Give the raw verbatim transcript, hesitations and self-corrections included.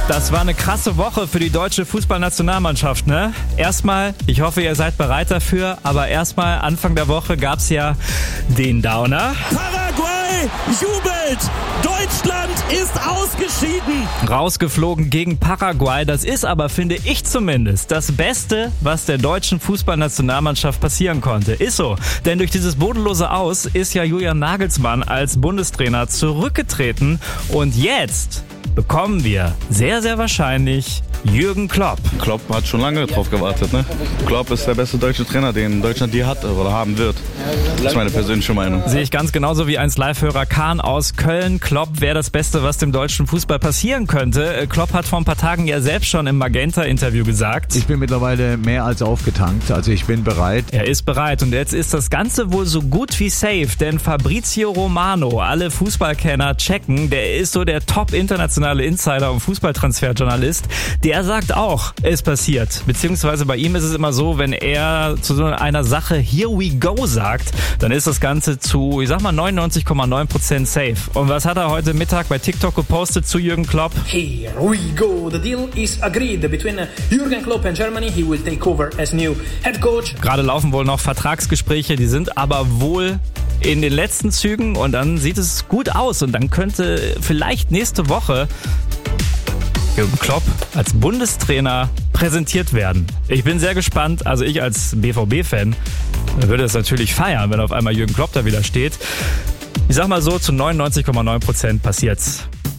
Das war eine krasse Woche für die deutsche Fußballnationalmannschaft, ne? Erstmal, ich hoffe, ihr seid bereit dafür, aber erstmal Anfang der Woche gab's ja den Downer. Paraguay jubelt! Deutschland ist ausgeschieden! Rausgeflogen gegen Paraguay, das ist aber, finde ich zumindest, das Beste, was der deutschen Fußballnationalmannschaft passieren konnte. Ist so, denn durch dieses bodenlose Aus ist ja Julian Nagelsmann als Bundestrainer zurückgetreten und jetzt bekommen wir sehr, sehr wahrscheinlich Jürgen Klopp. Klopp hat schon lange drauf gewartet, ne? Klopp ist der beste deutsche Trainer, den Deutschland je hat oder haben wird. Das ist meine persönliche Meinung. Sehe ich ganz genauso wie eins Live-Hörer Kahn aus Köln. Klopp wäre das Beste, was dem deutschen Fußball passieren könnte. Klopp hat vor ein paar Tagen ja selbst schon im Magenta-Interview gesagt: Ich bin mittlerweile mehr als aufgetankt, also ich bin bereit. Er ist bereit und jetzt ist das Ganze wohl so gut wie safe, denn Fabrizio Romano, alle Fußballkenner checken, der ist so der top-internationale Insider und Fußballtransferjournalist, der sagt auch, es passiert. Beziehungsweise bei ihm ist es immer so, wenn er zu so einer Sache here we go sagt, dann ist das Ganze zu, ich sag mal, neunundneunzig Komma neun Prozent safe. Und was hat er heute Mittag bei TikTok gepostet zu Jürgen Klopp? Here we go. The deal is agreed between Jürgen Klopp and Germany. He will take over as new head coach. Gerade laufen wohl noch Vertragsgespräche, die sind aber wohl in den letzten Zügen und dann sieht es gut aus und dann könnte vielleicht nächste Woche Jürgen Klopp als Bundestrainer präsentiert werden. Ich bin sehr gespannt, also ich als B V B-Fan würde es natürlich feiern, wenn auf einmal Jürgen Klopp da wieder steht. Ich sag mal so, zu neunundneunzig Komma neun Prozent passiert's.